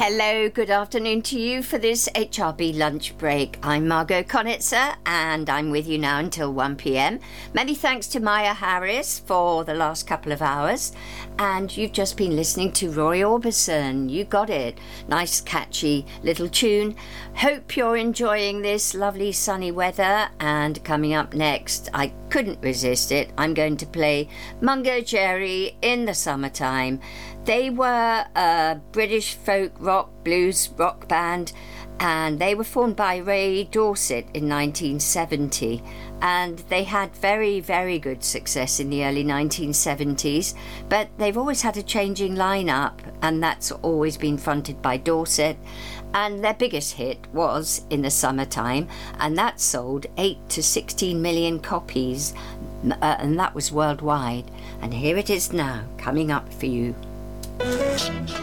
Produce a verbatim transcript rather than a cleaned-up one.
Hello, good afternoon to you for this H R B lunch break. I'm Margot Conitzer and I'm with you now until one p.m. Many thanks to Maya Harris for the last couple of hours. And you've just been listening to Roy Orbison. You got it. Nice, catchy little tune. Hope you're enjoying this lovely sunny weather. And coming up next, I couldn't resist it. I'm going to play Mungo Jerry in the Summertime. They were a British folk rock blues rock band, and they were formed by Ray Dorset in nineteen seventy, and they had very, very good success in the early nineteen seventies, but they've always had a changing lineup, and that's always been fronted by Dorset, and their biggest hit was In the Summertime, and that sold eight to sixteen million copies, uh, and that was worldwide. And here it is now, coming up for you.